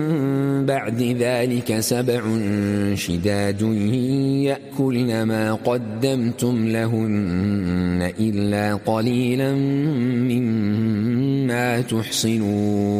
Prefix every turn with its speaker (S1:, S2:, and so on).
S1: بعد ذلك 7 شداد يأكلن ما قدمتم لهن إلا قليلا مما تحصنون